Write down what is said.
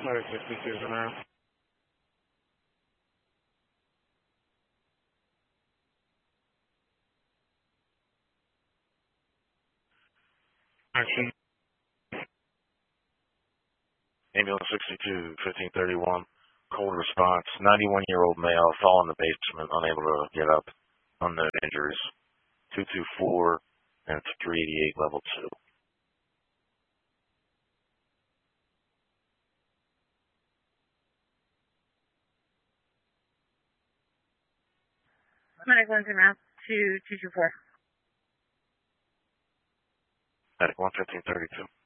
Medic 62 for now. Action. Ambulance 62, 1531. Cold response. 91-year-old male, fall in the basement, unable to get up. Unknown injuries. 224 and 388 level 2. Medic 1 to 224. Medic 11532.